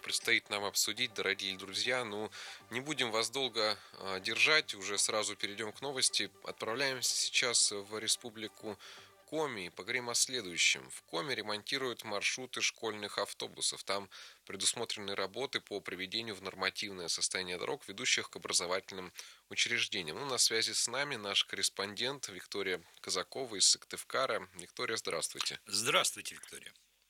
предстоит нам обсудить, дорогие друзья. Ну, не будем вас долго держать, уже сразу перейдем к новости. Отправляемся сейчас в республику Коми и поговорим о следующем. В Коми ремонтируют маршруты школьных автобусов. Там предусмотрены работы по приведению в нормативное состояние дорог, ведущих к образовательным учреждениям. Ну, на связи с нами наш корреспондент Виктория Казакова из Сыктывкара. Виктория, здравствуйте. Здравствуйте, Виктория.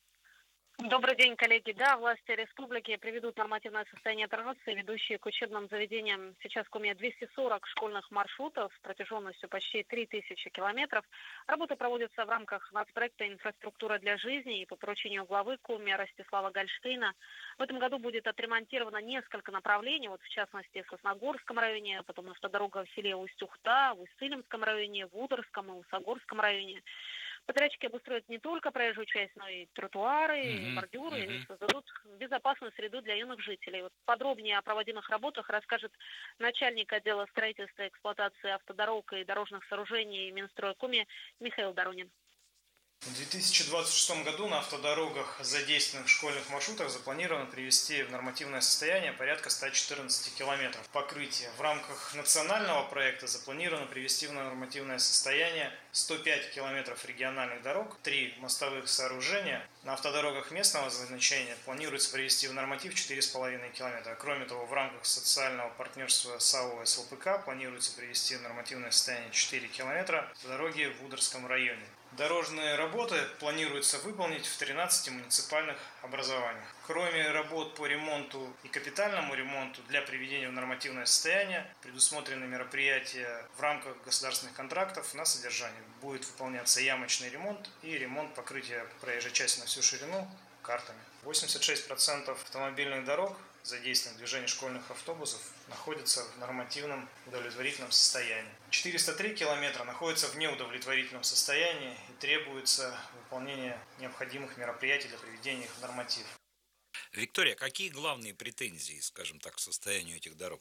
Добрый день, коллеги. Да, власти республики приведут нормативное состояние трассы, ведущие к учебным заведениям. Сейчас в Коми 240 школьных маршрутов с протяженностью почти 3000 километров. Работы проводятся в рамках нацпроекта «Инфраструктура для жизни» и по поручению главы Коми Ростислава Гольштейна. В этом году будет отремонтировано несколько направлений, вот в частности в Сосногорском районе, потом автодорога в селе Усть-Ухта, в Усть-Илимском районе, в Удорском и Усогорском районе. Подрядчики обустроят не только проезжую часть, но и тротуары, бордюры, и создадут безопасную среду для юных жителей. Вот подробнее о проводимых работах расскажет начальник отдела строительства и эксплуатации автодорог и дорожных сооружений Минстроя Коми Михаил Доронин. В 2026 году на автодорогах, задействованных в школьных маршрутах, запланировано привести в нормативное состояние порядка 114 километров покрытия. В рамках национального проекта запланировано привести в нормативное состояние 105 километров региональных дорог, 3 мостовых сооружения. На автодорогах местного значения планируется привести в норматив 4,5 километра. Кроме того, в рамках социального партнерства САО СЛПК планируется привести в нормативное состояние 4 километра дороги в Удорском районе. Дорожные работы планируется выполнить в 13 муниципальных образованиях. Кроме работ по ремонту и капитальному ремонту для приведения в нормативное состояние, предусмотрены мероприятия в рамках государственных контрактов на содержание. Будет выполняться ямочный ремонт и ремонт покрытия проезжей части на всю ширину картами. 86% автомобильных дорог, задействованных в движении школьных автобусов, находятся в нормативном удовлетворительном состоянии. 403 километра находятся в неудовлетворительном состоянии и требуется выполнение необходимых мероприятий для приведения их в норматив. Виктория, какие главные претензии, скажем так, к состоянию этих дорог?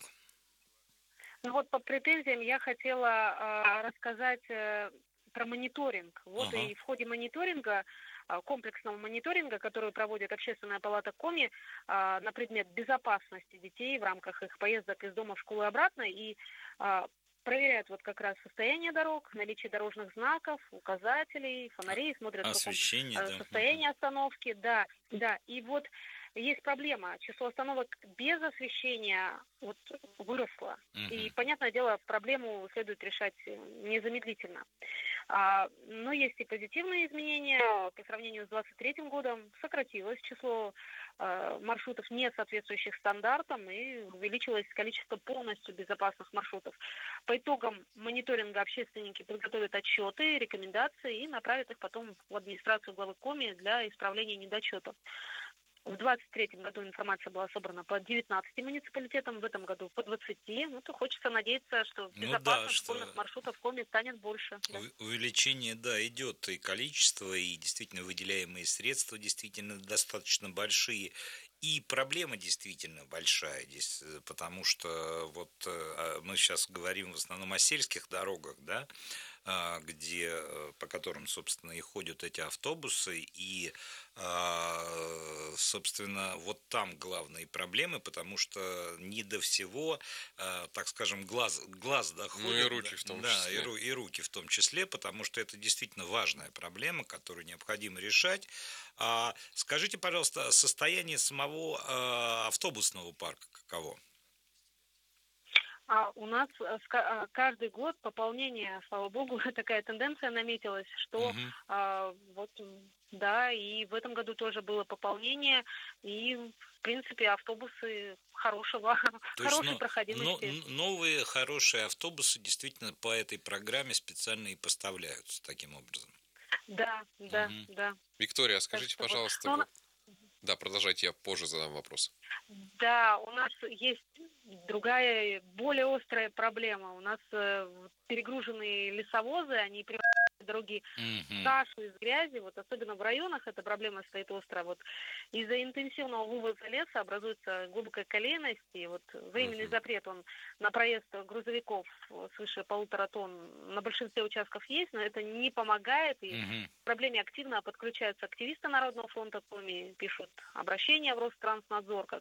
Ну вот по претензиям я хотела рассказать про мониторинг. Вот и в ходе мониторинга, комплексного мониторинга, который проводит Общественная палата Коми на предмет безопасности детей в рамках их поездок из дома в школу и обратно, и проверяют вот как раз состояние дорог, наличие дорожных знаков, указателей, фонарей, смотрят состояние остановки. Да. И вот есть проблема. Число остановок без освещения вот выросло. И, понятное дело, проблему следует решать незамедлительно. Но есть и позитивные изменения. По сравнению с 2023 годом сократилось число маршрутов, не соответствующих стандартам, и увеличилось количество полностью безопасных маршрутов. По итогам мониторинга общественники подготовят отчеты, рекомендации и направят их потом в администрацию главы Коми для исправления недочетов. В 2023 году информация была собрана по 19 муниципалитетам, в этом году по 20. Ну, то хочется надеяться, что безопасность школьных маршрутов в Коми станет больше. Да. Увеличение, идет и количество, и действительно выделяемые средства действительно достаточно большие. И проблема действительно большая здесь, потому что вот мы сейчас говорим в основном о сельских дорогах, да, где, по которым, собственно, и ходят эти автобусы, и, собственно, вот там главные проблемы, потому что не до всего, так скажем, глаз доходит. Ну и руки в том числе. Да, и руки в том числе, потому что это действительно важная проблема, которую необходимо решать. Скажите, пожалуйста, состояние самого автобусного парка каково? У нас каждый год пополнение, слава богу, такая тенденция наметилась, что и в этом году тоже было пополнение, и, в принципе, автобусы хорошей проходимости. Новые хорошие автобусы действительно по этой программе специально и поставляются таким образом. Да. Виктория, скажите, пожалуйста, Да, продолжайте, я позже задам вопрос. Да, у нас есть другая, более острая проблема. У нас перегруженные лесовозы, они превращают дороги в кашу из грязи. Вот особенно в районах эта проблема стоит острая. Вот из-за интенсивного вывоза леса образуется глубокая колейность, и вот временный запрет он на проезд грузовиков свыше 1,5 тонн на большинстве участков есть, но это не помогает, и к проблеме активно подключаются активисты Народного фронта Коми, пишут обращения в Ространснадзор, как